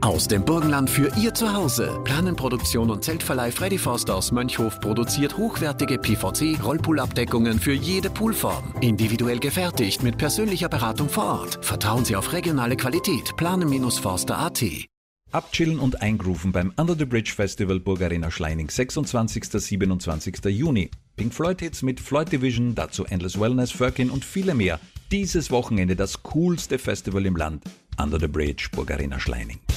Aus dem Burgenland für Ihr Zuhause. Planenproduktion und Zeltverleih Freddy Forster aus Mönchhof produziert hochwertige PVC-Rollpoolabdeckungen für jede Poolform. Individuell gefertigt mit persönlicher Beratung vor Ort. Vertrauen Sie auf regionale Qualität. Planen-Forster.at. Abchillen und eingrooven beim Under the Bridge Festival Burgarena Schleining 26. 27. Juni. Pink Floyd Hits mit Floyd Division, dazu Endless Wellness, Firkin und viele mehr. Dieses Wochenende das coolste Festival im Land. Under the Bridge Burgarena Schleining.